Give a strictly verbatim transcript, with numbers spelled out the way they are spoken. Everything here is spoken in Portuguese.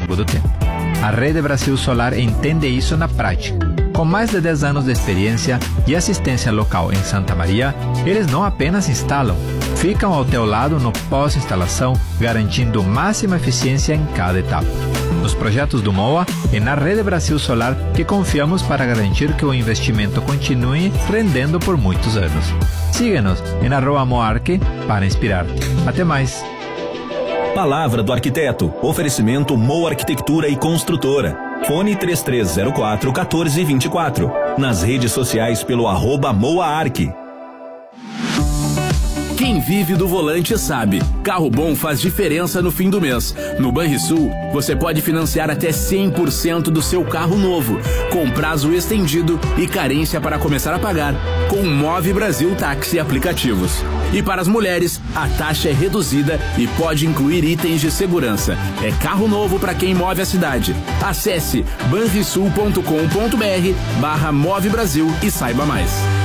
longo do tempo. A Rede Brasil Solar entende isso na prática. Com mais de dez anos de experiência e assistência local em Santa Maria, eles não apenas instalam, ficam ao teu lado no pós-instalação, garantindo máxima eficiência em cada etapa. Nos projetos do MOA e na Rede Brasil Solar que confiamos para garantir que o investimento continue rendendo por muitos anos. Siga-nos em arroba moarque para inspirar-te. Até mais! Palavra do Arquiteto. Oferecimento Moa Arquitetura e Construtora. Fone três três zero quatro, um quatro dois quatro. Nas redes sociais pelo arroba Moaarque. Quem vive do volante sabe, carro bom faz diferença no fim do mês. No Banrisul, você pode financiar até cem por cento do seu carro novo, com prazo estendido e carência para começar a pagar, com o Move Brasil Táxi Aplicativos. E para as mulheres, a taxa é reduzida e pode incluir itens de segurança. É carro novo para quem move a cidade. Acesse banrisul ponto com ponto br barra Move Brasil e saiba mais.